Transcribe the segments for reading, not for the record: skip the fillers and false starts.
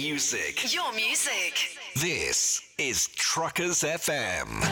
music. Your music. This is Truckers FM.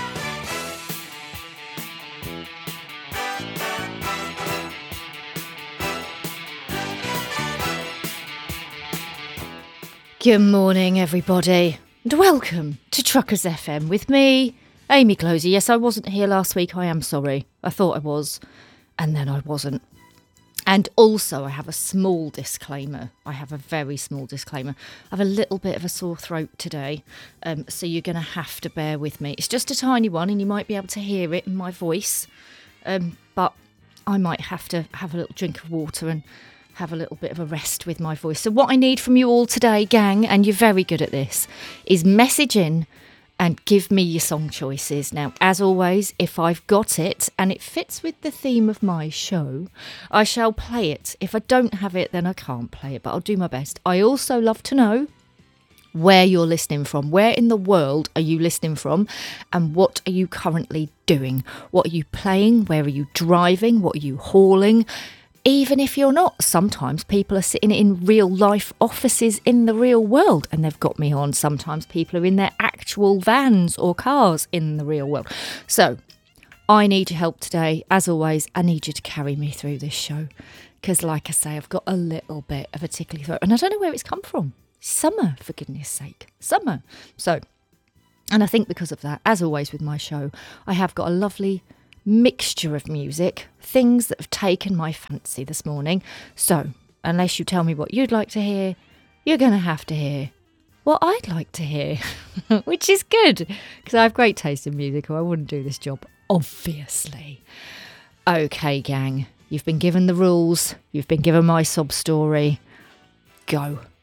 Good morning, everybody, and welcome to Truckers FM with me, Amy Closey. Yes, I wasn't here last week. I am sorry. I thought I was, and then I wasn't. And also, I have a small disclaimer. I have a very small disclaimer. I have a little bit of a sore throat today, so you're going to have to bear with me. It's just a tiny one, and you might be able to hear it in my voice, but I might have to have a little drink of water and have a little bit of a rest with my voice. So what I need from you all today, gang, and you're very good at this, is message in and give me your song choices. Now, as always, if I've got it and it fits with the theme of my show, I shall play it. If I don't have it, then I can't play it, but I'll do my best. I also love to know where you're listening from. Where in the world are you listening from? And what are you currently doing? What are you playing? Where are you driving? What are you hauling? Even if you're not, sometimes people are sitting in real life offices in the real world and they've got me on. Sometimes people are in their actual vans or cars in the real world. So I need your help today. As always, I need you to carry me through this show because, like I say, I've got a little bit of a tickly throat and I don't know where it's come from. Summer, for goodness sake. Summer. So, and I think because of that, as always with my show, I have got a lovely mixture of music, things that have taken my fancy this morning. So, unless you tell me what you'd like to hear, you're going to have to hear what I'd like to hear, which is good, because I have great taste in music or I wouldn't do this job, obviously. Okay, gang, you've been given the rules, you've been given my sob story. Go.